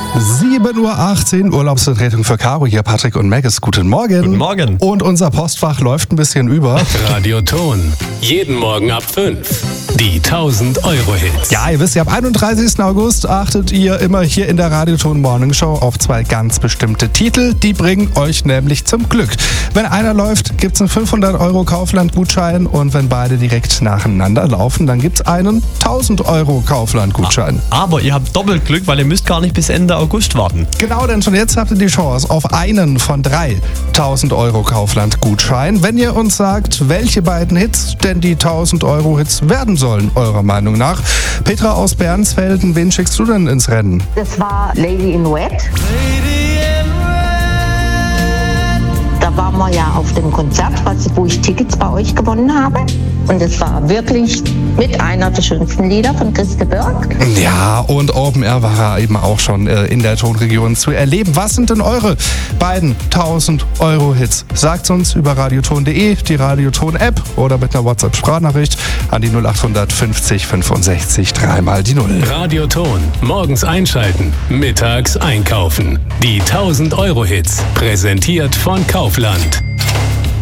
7:18 Uhr, Urlaubsvertretung für Caro, hier Patrick und Maggis. Guten Morgen. Guten Morgen. Und unser Postfach läuft ein bisschen über. Radioton. Jeden Morgen ab 5. Die 1000-Euro-Hits. Ja, ihr wisst ja, ab 31. August achtet ihr immer hier in der Radioton Morning Show auf zwei ganz bestimmte Titel. Die bringen euch nämlich zum Glück. Wenn einer läuft, gibt's einen 500 € Kaufland-Gutschein und wenn beide direkt nacheinander laufen, dann gibt's einen 1000 € Kaufland-Gutschein. Aber ihr habt doppelt Glück, weil ihr müsst gar nicht bis Ende August warten. Genau, denn schon jetzt habt ihr die Chance auf einen von 3 1000 € Kaufland-Gutschein. Wenn ihr uns sagt, welche beiden Hits denn die 1000 € Hits werden sollen, eurer Meinung nach. Petra aus Bernsfelden, wen schickst du denn ins Rennen? Das war Lady in Red. Da waren wir ja auf dem Konzert, wo ich Tickets bei euch gewonnen habe. Und es war wirklich mit einer der schönsten Lieder von Christe Berg. Ja, und Open Air war er eben auch schon in der Tonregion zu erleben. Was sind denn eure beiden 1000 € Hits? Sagt's uns über radioton.de, die Radioton-App oder mit einer WhatsApp-Sprachnachricht an die 0800 50 65 3 die 0. Radioton. Morgens einschalten, mittags einkaufen. Die 1000-Euro-Hits. Präsentiert von Kaufland.